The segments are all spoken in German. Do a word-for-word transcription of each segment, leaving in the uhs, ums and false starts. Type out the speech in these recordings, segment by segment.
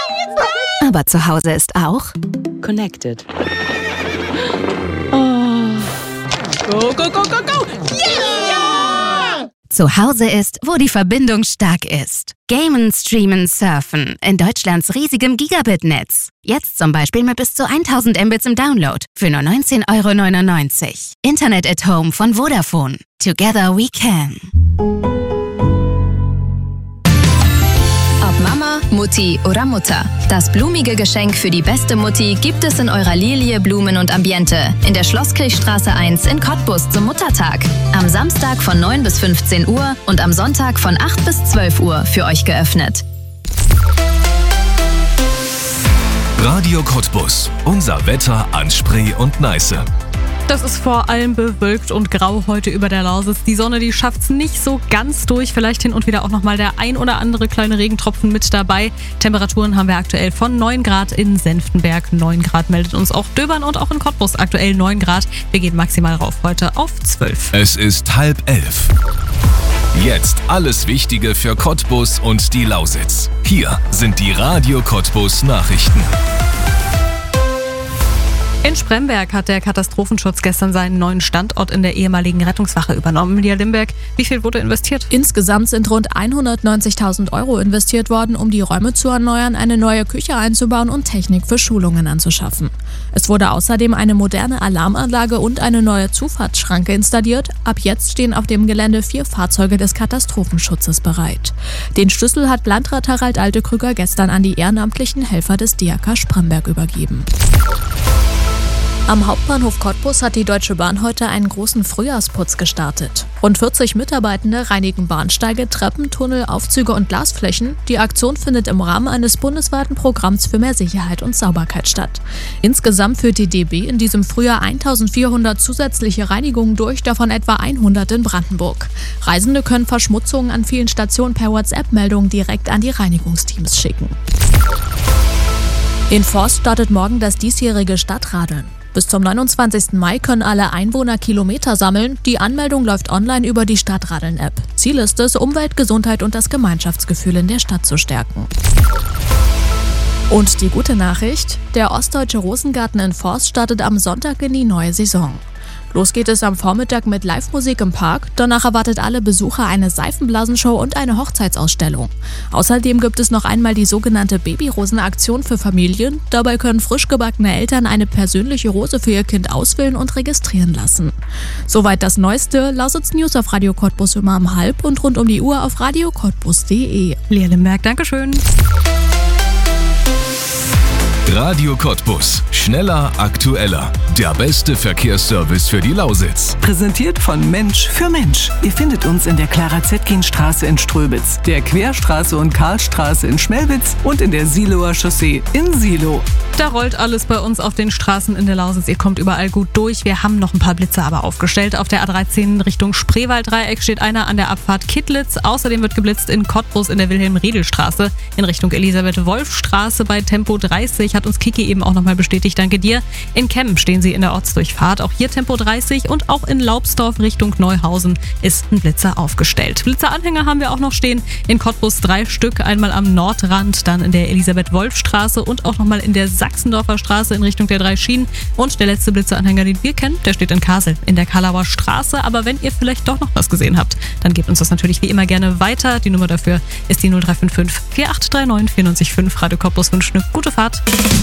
Aber zu Hause ist auch Connected. Oh. Go, go, go, go, go! Yeah! Zu Hause ist, wo die Verbindung stark ist. Gamen, Streamen, Surfen in Deutschlands riesigem Gigabit-Netz. Jetzt zum Beispiel mit bis zu tausend Mbits im Download für nur neunzehn Euro neunundneunzig. Internet at Home von Vodafone. Together we can. Ob Mama, Mutti oder Mutter. Das blumige Geschenk für die beste Mutti gibt es in eurer Lilie Blumen und Ambiente in der Schlosskirchstraße eins in Cottbus zum Muttertag. Am Samstag von neun bis fünfzehn Uhr und am Sonntag von acht bis zwölf Uhr für euch geöffnet. Radio Cottbus. Unser Wetter an Spree und Neiße. Das ist vor allem bewölkt und grau heute über der Lausitz. Die Sonne, die schafft's nicht so ganz durch. Vielleicht hin und wieder auch nochmal der ein oder andere kleine Regentropfen mit dabei. Temperaturen haben wir aktuell von neun Grad in Senftenberg. neun Grad meldet uns auch Döbern und auch in Cottbus aktuell neun Grad. Wir gehen maximal rauf heute auf zwölf. Es ist halb elf. Jetzt alles Wichtige für Cottbus und die Lausitz. Hier sind die Radio Cottbus Nachrichten. In Spremberg hat der Katastrophenschutz gestern seinen neuen Standort in der ehemaligen Rettungswache übernommen. Lia Limberg, wie viel wurde investiert? Insgesamt sind rund hundertneunzigtausend Euro investiert worden, um die Räume zu erneuern, eine neue Küche einzubauen und Technik für Schulungen anzuschaffen. Es wurde außerdem eine moderne Alarmanlage und eine neue Zufahrtsschranke installiert. Ab jetzt stehen auf dem Gelände vier Fahrzeuge des Katastrophenschutzes bereit. Den Schlüssel hat Landrat Harald Altekrüger gestern an die ehrenamtlichen Helfer des D R K Spremberg übergeben. Am Hauptbahnhof Cottbus hat die Deutsche Bahn heute einen großen Frühjahrsputz gestartet. Rund vierzig Mitarbeitende reinigen Bahnsteige, Treppen, Tunnel, Aufzüge und Glasflächen. Die Aktion findet im Rahmen eines bundesweiten Programms für mehr Sicherheit und Sauberkeit statt. Insgesamt führt die D B in diesem Frühjahr eintausendvierhundert zusätzliche Reinigungen durch, davon etwa hundert in Brandenburg. Reisende können Verschmutzungen an vielen Stationen per WhatsApp-Meldung direkt an die Reinigungsteams schicken. In Forst startet morgen das diesjährige Stadtradeln. Bis zum neunundzwanzigsten Mai können alle Einwohner Kilometer sammeln. Die Anmeldung läuft online über die Stadtradeln-App. Ziel ist es, Umwelt, Gesundheit und das Gemeinschaftsgefühl in der Stadt zu stärken. Und die gute Nachricht: Der Ostdeutsche Rosengarten in Forst startet am Sonntag in die neue Saison. Los geht es am Vormittag mit Live-Musik im Park. Danach erwartet alle Besucher eine Seifenblasenshow und eine Hochzeitsausstellung. Außerdem gibt es noch einmal die sogenannte Babyrosen-Aktion für Familien. Dabei können frisch gebackene Eltern eine persönliche Rose für ihr Kind auswählen und registrieren lassen. Soweit das Neueste. Lausitz News auf Radio Cottbus immer um halb und rund um die Uhr auf radio cottbus punkt de. Lia Limberg, Dankeschön. Radio Cottbus. Schneller, aktueller. Der beste Verkehrsservice für die Lausitz. Präsentiert von Mensch für Mensch. Ihr findet uns in der Clara-Zetkin-Straße in Ströbitz, der Querstraße und Karlstraße in Schmelwitz und in der Siloer Chaussee in Silo. Da rollt alles bei uns auf den Straßen in der Lausitz. Ihr kommt überall gut durch. Wir haben noch ein paar Blitze aber aufgestellt. Auf der A dreizehn Richtung Spreewald-Dreieck steht einer an der Abfahrt Kittlitz. Außerdem wird geblitzt in Cottbus in der Wilhelm-Riedel-Straße in Richtung Elisabeth-Wolf-Straße bei Tempo dreißig. Hat uns Kiki eben auch nochmal bestätigt. Danke dir. In Kemm stehen sie in der Ortsdurchfahrt. Auch hier Tempo dreißig und auch in Laubsdorf Richtung Neuhausen ist ein Blitzer aufgestellt. Blitzeranhänger haben wir auch noch stehen. In Cottbus drei Stück. Einmal am Nordrand, dann in der Elisabeth-Wolf-Straße und auch nochmal in der Sachsendorfer Straße in Richtung der drei Schienen. Und der letzte Blitzeranhänger, den wir kennen, der steht in Kassel in der Karlauer Straße. Aber wenn ihr vielleicht doch noch was gesehen habt, dann gebt uns das natürlich wie immer gerne weiter. Die Nummer dafür ist die null drei fünf fünf vier acht drei neun vier neun fünf. Radio Cottbus wünscht eine gute Fahrt.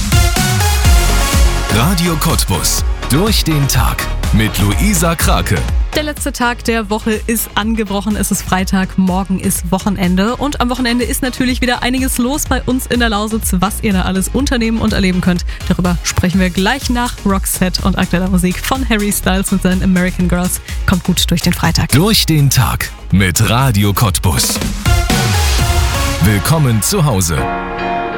Radio Cottbus. Durch den Tag mit Luisa Krake. Der letzte Tag der Woche ist angebrochen. Es ist Freitag, morgen ist Wochenende. Und am Wochenende ist natürlich wieder einiges los bei uns in der Lausitz, was ihr da alles unternehmen und erleben könnt. Darüber sprechen wir gleich nach Roxette und aktueller Musik von Harry Styles mit seinen American Girls. Kommt gut durch den Freitag. Durch den Tag mit Radio Cottbus. Willkommen zu Hause.